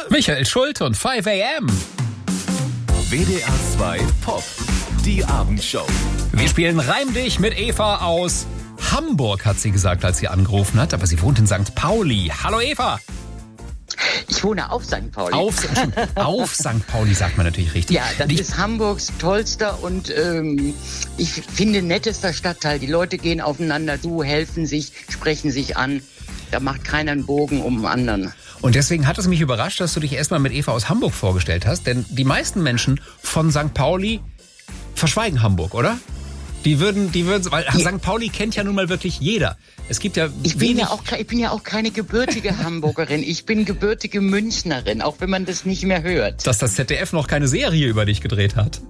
Michael Schulte und 5 AM. WDR 2 Pop, die Abendshow. Wir spielen Reim dich mit Eva aus Hamburg, hat sie gesagt, als sie angerufen hat. Aber sie wohnt in St. Pauli. Hallo Eva. Ich wohne auf St. Pauli. Auf St. Pauli sagt man natürlich richtig. Ja, das ist Hamburgs tollster und ich finde nettester Stadtteil. Die Leute gehen aufeinander zu, helfen sich, sprechen sich an. Da macht keiner einen Bogen um einen anderen. Und deswegen hat es mich überrascht, dass du dich erstmal mit Eva aus Hamburg vorgestellt hast. Denn die meisten Menschen von St. Pauli verschweigen Hamburg, oder? Die würden, weil St. Pauli kennt ja nun mal wirklich jeder. Es gibt ja ich bin ja auch keine gebürtige Hamburgerin. Ich bin gebürtige Münchnerin, auch wenn man das nicht mehr hört. Dass das ZDF noch keine Serie über dich gedreht hat.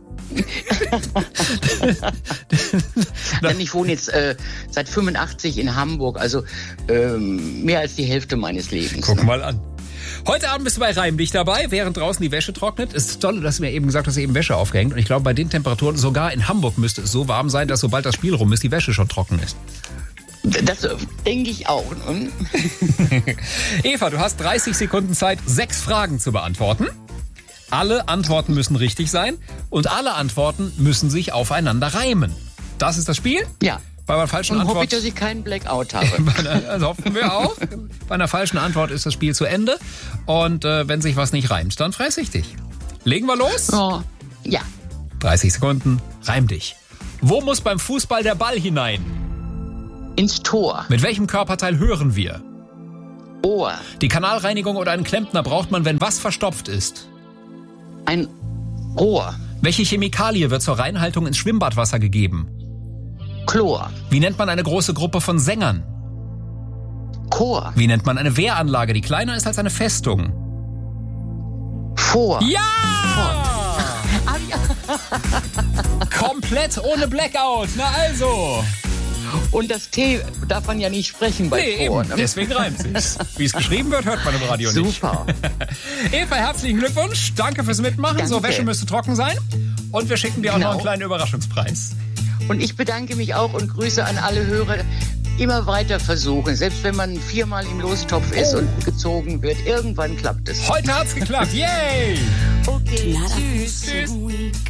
Denn ich wohne jetzt seit 85 in Hamburg, also mehr als die Hälfte meines Lebens. Guck mal an. Heute Abend bist du bei Reim dich dabei, während draußen die Wäsche trocknet. Es ist toll, dass du mir eben gesagt hast, eben Wäsche aufgehängt. Und ich glaube, bei den Temperaturen, sogar in Hamburg müsste es so warm sein, dass sobald das Spiel rum ist, die Wäsche schon trocken ist. Das denke ich auch. Eva, du hast 30 Sekunden Zeit, 6 Fragen zu beantworten. Alle Antworten müssen richtig sein und alle Antworten müssen sich aufeinander reimen. Das ist das Spiel? Ja. Bei einer falschen und Antwort hoffe ich, dass ich keinen Blackout habe. Das hoffen wir auch. Bei einer falschen Antwort ist das Spiel zu Ende. Und wenn sich was nicht reimt, dann fress ich dich. Legen wir los? Oh, ja. 30 Sekunden, reim dich. Wo muss beim Fußball der Ball hinein? Ins Tor. Mit welchem Körperteil hören wir? Ohr. Die Kanalreinigung oder einen Klempner braucht man, wenn was verstopft ist? Ein Rohr. Welche Chemikalie wird zur Reinhaltung ins Schwimmbadwasser gegeben? Chlor. Wie nennt man eine große Gruppe von Sängern? Chor. Wie nennt man eine Wehranlage, die kleiner ist als eine Festung? Vor. Ja! Komplett ohne Blackout. Na also. Und das T darf man ja nicht sprechen bei Vor. Eben. Deswegen reimt sich's. Wie es geschrieben wird, hört man im Radio nicht. Super. Eva, herzlichen Glückwunsch. Danke fürs Mitmachen. Danke. So, Wäsche müsste trocken sein. Und wir schicken dir auch noch einen kleinen Überraschungspreis. Und ich bedanke mich auch und Grüße an alle Hörer. Immer weiter versuchen, selbst wenn man 4-mal im Lostopf ist und gezogen wird. Irgendwann klappt es. Heute hat's geklappt. Yay! Okay, Not tschüss. a week.